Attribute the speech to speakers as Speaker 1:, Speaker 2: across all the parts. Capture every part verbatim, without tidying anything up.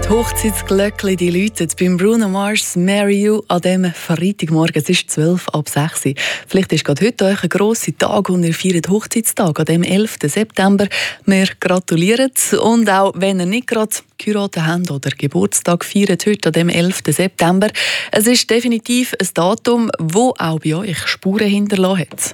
Speaker 1: Die Hochzeitsglöckchen die läuten beim Bruno Mars «Marry You» an diesem Freitagmorgen. Es ist zwölf ab sechs. Vielleicht ist gerade heute euch ein grosser Tag und ihr feiert Hochzeitstag an dem elften September. Wir gratulieren. Und auch wenn ihr nicht gerade geheiratet habt oder Geburtstag feiert heute an dem elften September, es ist definitiv ein Datum, das auch bei euch Spuren hinterlassen hat.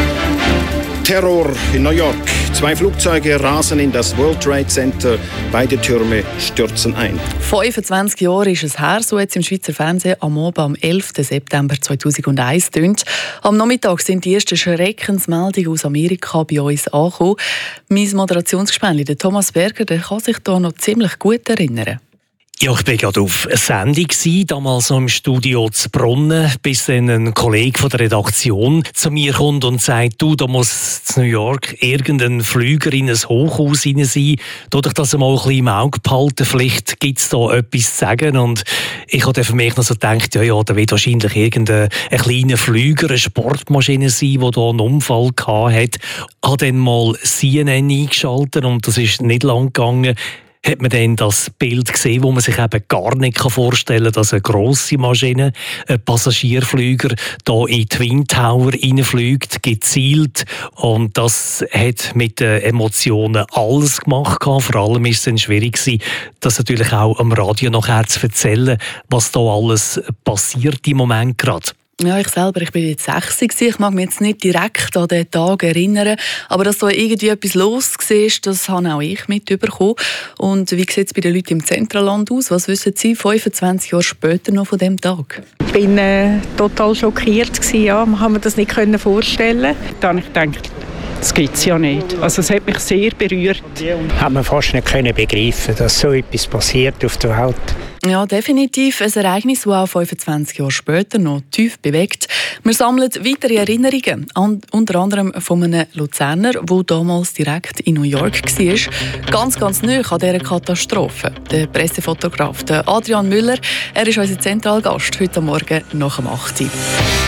Speaker 2: Terror in New York. Zwei Flugzeuge rasen in das World Trade Center. Beide Türme stürzen ein.
Speaker 1: fünfundzwanzig Jahre ist es her, so jetzt im Schweizer Fernsehen am Abend am elften September zweitausendeins tönt. Am Nachmittag sind die ersten Schreckensmeldungen aus Amerika bei uns angekommen. Mein Moderationsgespänli, Thomas Berger, der kann sich da noch ziemlich gut erinnern.
Speaker 3: Ja, ich war gerade auf Sendung, damals noch im Studio zu Brunnen, bis dann ein Kollege von der Redaktion zu mir kommt und sagt, du, da muss in New York irgendein Flüger in ein Hochhaus rein sein. Tu dich das mal ein bisschen im Auge behalten, vielleicht gibt es da etwas zu sagen. Und ich habe für mich noch so gedacht, ja, ja, da wird wahrscheinlich irgendein ein kleiner Flüger, eine Sportmaschine sein, die da einen Unfall gehabt hat. Ich habe dann mal C N N eingeschaltet und das ist nicht lang gegangen. Hat man dann das Bild gesehen, wo man sich eben gar nicht vorstellen kann, dass eine grosse Maschine, ein Passagierflüger, hier in die Twin Tower reinfliegt, gezielt. Und das hat mit den Emotionen alles gemacht. Vor allem war es dann schwierig, das natürlich auch am Radio nachher zu erzählen, was da alles passiert im Moment gerade.
Speaker 1: Ja, ich selber, ich bin jetzt sechzig, ich mag mich jetzt nicht direkt an den Tag erinnern, aber dass da irgendwie etwas los war, das habe auch ich mitbekommen. Und wie sieht es bei den Leuten im Zentralland aus? Was wissen Sie fünfundzwanzig Jahre später noch von diesem Tag?
Speaker 4: Ich war äh, total schockiert gewesen, ja, man kann mir das nicht vorstellen. Dann habe ich gedacht, das gibt es ja nicht. Also es hat mich sehr berührt.
Speaker 5: Hat man fast nicht können begreifen, dass so etwas passiert auf der Welt.
Speaker 1: Ja, definitiv ein Ereignis, das auch fünfundzwanzig Jahre später noch tief bewegt. Wir sammeln weitere Erinnerungen, an, unter anderem von einem Luzerner, der damals direkt in New York war. Ganz, ganz nahe an dieser Katastrophe. Der Pressefotograf der Adrian Müller, er ist unser Zentralgast heute Morgen nach dem acht Uhr.